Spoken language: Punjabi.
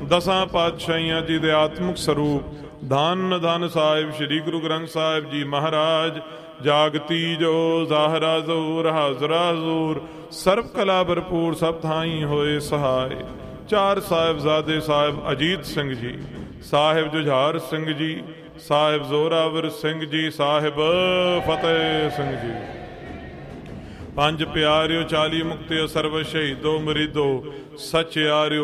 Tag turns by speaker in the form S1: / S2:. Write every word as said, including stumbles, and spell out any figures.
S1: ਦਸਾਂ ਪਾਤਸ਼ਾਹੀਆਂ ਜੀ ਦੇ ਆਤਮਿਕ ਸਰੂਪ ਧੰਨ ਧੰਨ ਸਾਹਿਬ ਸ੍ਰੀ ਗੁਰੂ ਗ੍ਰੰਥ ਸਾਹਿਬ ਜੀ ਮਹਾਰਾਜ। ਜਾਗਤੀ ਜੋ ਜ਼ਾਹਰਾ ਜ਼ੂਰ ਹਾਜ਼ਰਾ ਹਜ਼ੂਰ, ਸਰਬ ਕਲਾ ਭਰਪੂਰ ਸਭ ਥਾਈ ਹੋਏ ਸਹਾਏ। ਚਾਰ ਸਾਹਿਬਜ਼ਾਦੇ ਸਾਹਿਬ ਅਜੀਤ ਸਿੰਘ ਜੀ, ਸਾਹਿਬ ਜੁਝਾਰ ਸਿੰਘ ਜੀ, ਸਾਹਿਬ ਜ਼ੋਰਾਵਰ ਸਿੰਘ ਜੀ, ਸਾਹਿਬ ਫਤਿਹ ਸਿੰਘ ਜੀ। ਪੰਜ ਪਿਆਰਿਓ ਚਾਲੀ ਮੁਕਤਿਓ ਸਰਬ ਸ਼ਹੀਦੋ ਮਰੀਦੋ, ਸੱਚ ਯਾਰਿਓ